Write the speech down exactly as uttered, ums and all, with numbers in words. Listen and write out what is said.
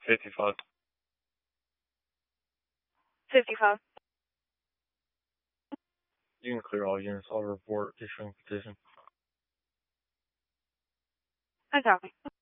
fifty-five. fifty-five. You can clear all units. I'll report issuing petition. I copy.